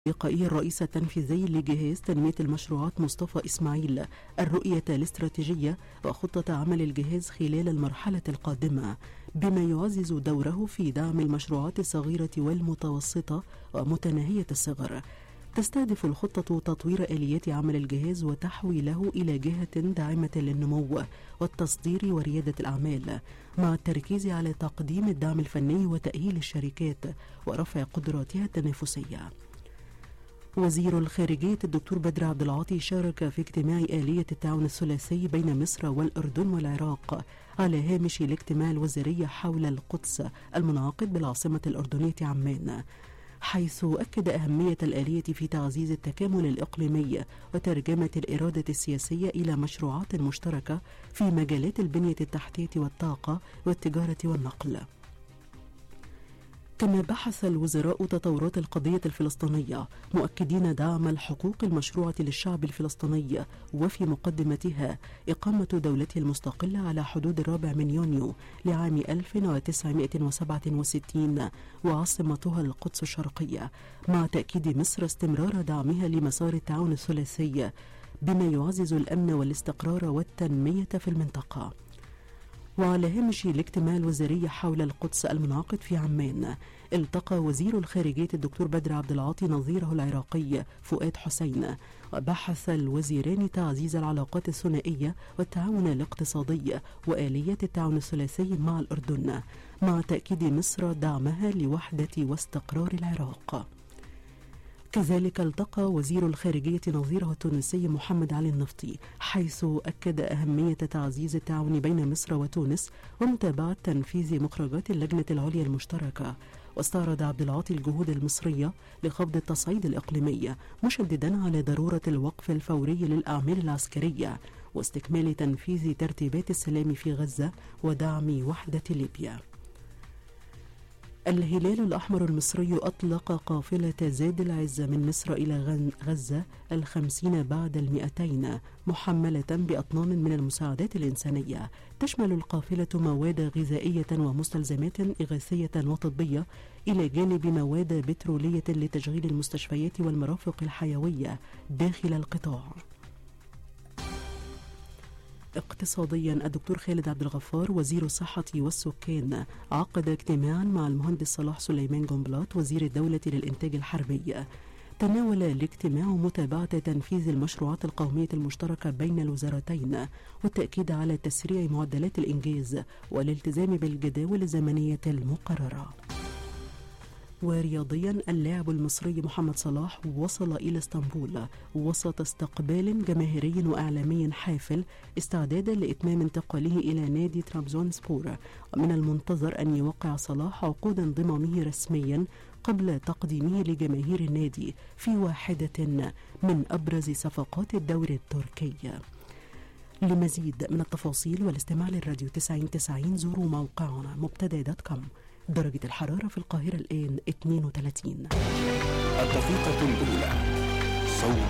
لقائه الرئيس التنفيذي لجهاز تنمية المشروعات مصطفى إسماعيل الرؤية الاستراتيجية وخطة عمل الجهاز خلال المرحلة القادمة، بما يعزز دوره في دعم المشروعات الصغيرة والمتوسطة ومتناهية الصغر. تستهدف الخطة تطوير آليات عمل الجهاز وتحويله إلى جهة داعمة للنمو والتصدير وريادة الأعمال، مع التركيز على تقديم الدعم الفني وتأهيل الشركات ورفع قدراتها التنافسية. وزير الخارجية الدكتور بدر عبد العاطي شارك في اجتماع آلية التعاون الثلاثي بين مصر والأردن والعراق على هامش الاجتماع الوزاري حول القدس المنعقد بالعاصمة الأردنية عمان، حيث أكد أهمية الآلية في تعزيز التكامل الإقليمي وترجمة الإرادة السياسية إلى مشروعات مشتركة في مجالات البنية التحتية والطاقة والتجارة والنقل. كما بحث الوزراء تطورات القضية الفلسطينية، مؤكدين دعم الحقوق المشروعة للشعب الفلسطيني وفي مقدمتها إقامة دولته المستقلة على حدود 4 يونيو لعام 1967 وعاصمتها القدس الشرقية، مع تأكيد مصر استمرار دعمها لمسار التعاون الثلاثي بما يعزز الأمن والاستقرار والتنمية في المنطقة. وعلى هامش الاجتماع الوزاري حول القدس المنعقد في عمان، التقى وزير الخارجية الدكتور بدر عبد العاطي نظيره العراقي فؤاد حسين، وبحث الوزيران تعزيز العلاقات الثنائية والتعاون الاقتصادي وآلية التعاون الثلاثي مع الأردن، مع تأكيد مصر دعمها لوحدة واستقرار العراق. كذلك التقى وزير الخارجية نظيره التونسي محمد علي النفطي، حيث أكد أهمية تعزيز التعاون بين مصر وتونس ومتابعة تنفيذ مخرجات اللجنة العليا المشتركة. واستعرض عبد العاطي الجهود المصرية لخفض التصعيد الإقليمي، مشددا على ضرورة الوقف الفوري للأعمال العسكرية واستكمال تنفيذ ترتيبات السلام في غزة ودعم وحدة ليبيا. الهلال الأحمر المصري أطلق قافلة زاد العز من مصر إلى غزة 50 بعد 200 محملة بأطنان من المساعدات الإنسانية، تشمل القافلة مواد غذائية ومستلزمات إغاثية وطبية إلى جانب مواد بترولية لتشغيل المستشفيات والمرافق الحيوية داخل القطاع. اقتصاديا، الدكتور خالد عبد الغفار وزير الصحة والسكان عقد اجتماعا مع المهندس صلاح سليمان جنبلاط وزير الدولة للإنتاج الحربي. تناول الاجتماع متابعة تنفيذ المشروعات القومية المشتركة بين الوزارتين والتأكيد على تسريع معدلات الإنجاز والالتزام بالجداول الزمنية المقررة. ورياضيا، اللاعب المصري محمد صلاح وصل إلى اسطنبول وسط استقبال جماهيري وإعلامي حافل استعدادا لإتمام انتقاله إلى نادي ترابزونسبور، ومن المنتظر أن يوقع صلاح عقود انضمامه رسميا قبل تقديمه لجماهير النادي في واحدة من أبرز صفقات الدوري التركي. لمزيد من التفاصيل والاستماع للراديو 90 زوروا موقعنا مبتدا.com. درجة الحرارة في القاهرة الآن 32. الدقيقة الأولى، صوت